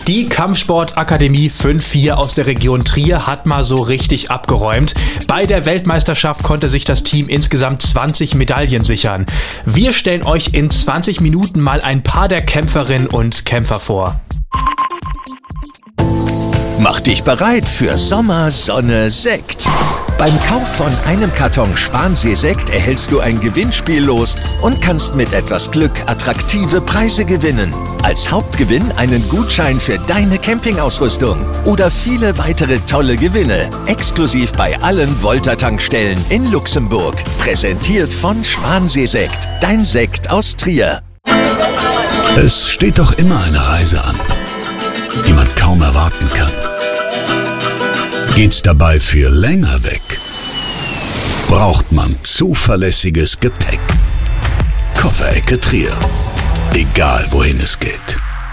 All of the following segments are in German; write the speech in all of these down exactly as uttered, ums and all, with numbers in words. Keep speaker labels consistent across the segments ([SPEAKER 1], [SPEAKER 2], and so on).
[SPEAKER 1] Die Kampfsportakademie fünf vier aus der Region Trier hat mal so richtig abgeräumt. Bei der Weltmeisterschaft konnte sich das Team insgesamt zwanzig Medaillen sichern. Wir stellen euch in zwanzig Minuten mal ein paar der Kämpferinnen und Kämpfer vor.
[SPEAKER 2] Mach dich bereit für Sommer, Sonne, Sekt. Beim Kauf von einem Karton Schwansee-Sekt erhältst du ein Gewinnspiel los und kannst mit etwas Glück attraktive Preise gewinnen. Als Hauptgewinn einen Gutschein für deine Campingausrüstung oder viele weitere tolle Gewinne. Exklusiv bei allen Volta-Tankstellen in Luxemburg. Präsentiert von Schwansee-Sekt, dein Sekt aus Trier.
[SPEAKER 3] Es steht doch immer eine Reise an, die man kaum erwarten kann. Geht's dabei für länger weg, braucht man zuverlässiges Gepäck. Kofferecke Trier. Egal wohin es geht.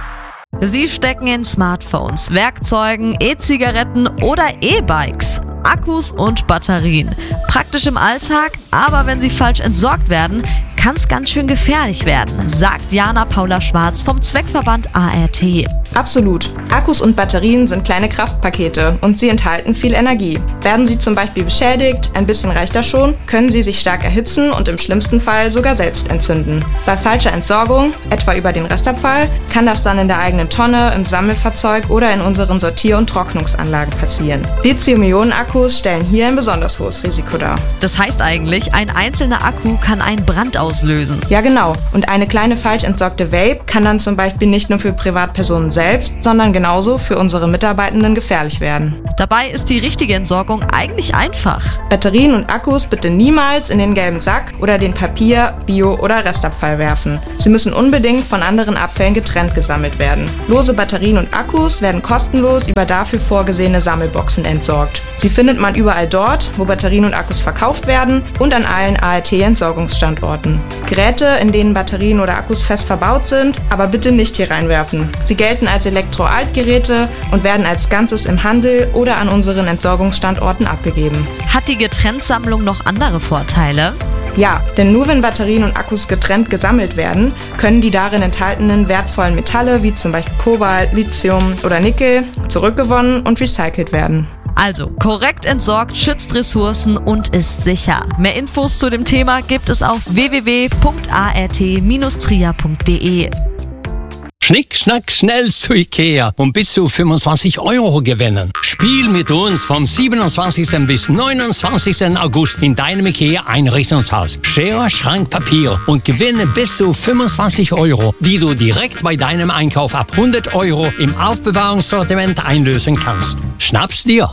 [SPEAKER 4] Sie stecken in Smartphones, Werkzeugen, E-Zigaretten oder E-Bikes, Akkus und Batterien. Praktisch im Alltag, aber wenn sie falsch entsorgt werden, kann es ganz schön gefährlich werden, sagt Jana Paula Schwarz vom Zweckverband A R T.
[SPEAKER 5] Absolut. Akkus und Batterien sind kleine Kraftpakete und sie enthalten viel Energie. Werden sie zum Beispiel beschädigt, ein bisschen reicht das schon, können sie sich stark erhitzen und im schlimmsten Fall sogar selbst entzünden. Bei falscher Entsorgung, etwa über den Restabfall, kann das dann in der eigenen Tonne, im Sammelfahrzeug oder in unseren Sortier- und Trocknungsanlagen passieren. Lithium-Ionen-Akkus stellen hier ein besonders hohes Risiko dar.
[SPEAKER 4] Das heißt eigentlich, ein einzelner Akku kann einen Brand auslösen.
[SPEAKER 5] Ja genau, und eine kleine falsch entsorgte Vape kann dann zum Beispiel nicht nur für Privatpersonen selbst, sondern genauso für unsere Mitarbeitenden gefährlich werden.
[SPEAKER 4] Dabei ist die richtige Entsorgung eigentlich einfach.
[SPEAKER 5] Batterien und Akkus bitte niemals in den gelben Sack oder den Papier-, Bio- oder Restabfall werfen. Sie müssen unbedingt von anderen Abfällen getrennt gesammelt werden. Lose Batterien und Akkus werden kostenlos über dafür vorgesehene Sammelboxen entsorgt. Sie findet man überall dort, wo Batterien und Akkus verkauft werden und an allen A R T-Entsorgungsstandorten. Geräte, in denen Batterien oder Akkus fest verbaut sind, aber bitte nicht hier reinwerfen. Sie gelten als Elektroaltgeräte und werden als Ganzes im Handel oder an unseren Entsorgungsstandorten abgegeben.
[SPEAKER 4] Hat die Getrenntsammlung noch andere Vorteile?
[SPEAKER 5] Ja, denn nur wenn Batterien und Akkus getrennt gesammelt werden, können die darin enthaltenen wertvollen Metalle wie zum Beispiel Kobalt, Lithium oder Nickel zurückgewonnen und recycelt werden.
[SPEAKER 4] Also, korrekt entsorgt schützt Ressourcen und ist sicher. Mehr Infos zu dem Thema gibt es auf w w w punkt a r t bindestrich trier punkt d e.
[SPEAKER 6] Schnick, schnack, schnell zu Ikea und bis zu fünfundzwanzig Euro gewinnen. Spiel mit uns vom siebenundzwanzigsten bis neunundzwanzigsten August in deinem Ikea-Einrichtungshaus. Schere, Schrank, Papier und gewinne bis zu fünfundzwanzig Euro, die du direkt bei deinem Einkauf ab hundert Euro im Aufbewahrungssortiment einlösen kannst. Schnapp's dir!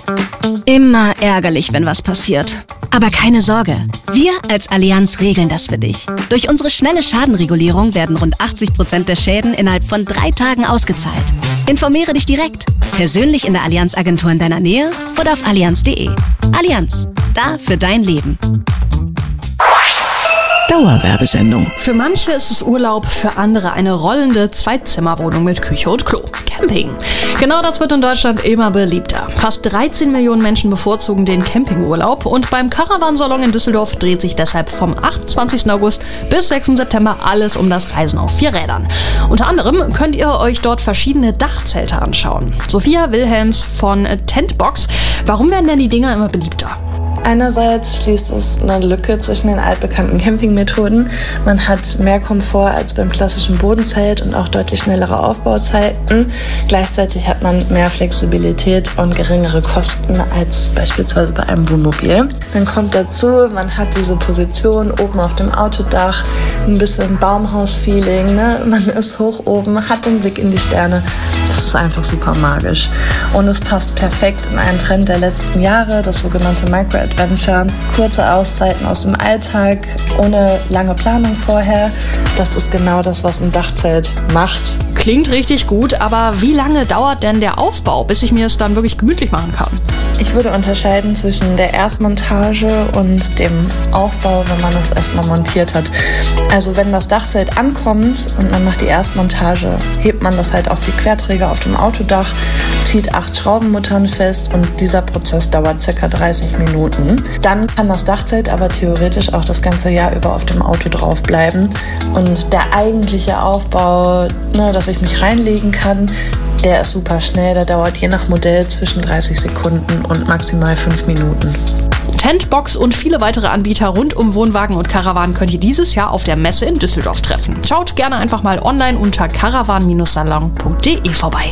[SPEAKER 7] Immer ärgerlich, wenn was passiert. Aber keine Sorge, wir als Allianz regeln das für dich. Durch unsere schnelle Schadenregulierung werden rund achtzig Prozent der Schäden innerhalb von drei Tagen ausgezahlt. Informiere dich direkt, persönlich in der Allianz-Agentur in deiner Nähe oder auf allianz punkt de. Allianz, da für dein Leben.
[SPEAKER 8] Dauerwerbesendung. Für manche ist es Urlaub, für andere eine rollende Zweizimmerwohnung mit Küche und Klo. Camping. Genau das wird in Deutschland immer beliebter. Fast dreizehn Millionen Menschen bevorzugen den Campingurlaub und beim Caravansalon in Düsseldorf dreht sich deshalb vom achtundzwanzigsten August bis sechsten September alles um das Reisen auf vier Rädern. Unter anderem könnt ihr euch dort verschiedene Dachzelte anschauen. Sophia Wilhelms von Tentbox. Warum werden denn die Dinger immer beliebter?
[SPEAKER 9] Einerseits schließt es eine Lücke zwischen den altbekannten Campingmethoden. Man hat mehr Komfort als beim klassischen Bodenzelt und auch deutlich schnellere Aufbauzeiten. Gleichzeitig hat man mehr Flexibilität und geringere Kosten als beispielsweise bei einem Wohnmobil. Dann kommt dazu, man hat diese Position oben auf dem Autodach, ein bisschen Baumhaus-Feeling, ne? Man ist hoch oben, hat den Blick in die Sterne. Das ist einfach super magisch. Und es passt perfekt in einen Trend der letzten Jahre, das sogenannte Micro-Adventure. Kurze Auszeiten aus dem Alltag, ohne lange Planung vorher. Das ist genau das, was ein Dachzelt macht.
[SPEAKER 8] Klingt richtig gut, aber wie lange dauert denn der Aufbau, bis ich mir es dann wirklich gemütlich machen kann?
[SPEAKER 9] Ich würde unterscheiden zwischen der Erstmontage und dem Aufbau, wenn man es erstmal montiert hat. Also wenn das Dachzelt ankommt und man macht die Erstmontage, hebt man das halt auf die Querträger auf dem Autodach, zieht acht Schraubenmuttern fest und dieser Prozess dauert circa dreißig Minuten. Dann kann das Dachzelt aber theoretisch auch das ganze Jahr über auf dem Auto drauf bleiben. Und der eigentliche Aufbau, ne, dass ich mich reinlegen kann, Der ist super schnell, der dauert je nach Modell zwischen dreißig Sekunden und maximal fünf Minuten.
[SPEAKER 8] Tentbox und viele weitere Anbieter rund um Wohnwagen und Karawanen könnt ihr dieses Jahr auf der Messe in Düsseldorf treffen. Schaut gerne einfach mal online unter caravan salon punkt de vorbei.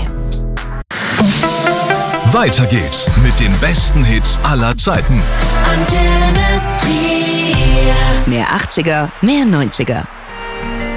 [SPEAKER 10] Weiter geht's mit den besten Hits aller Zeiten.
[SPEAKER 11] Mehr achtziger, mehr neunziger.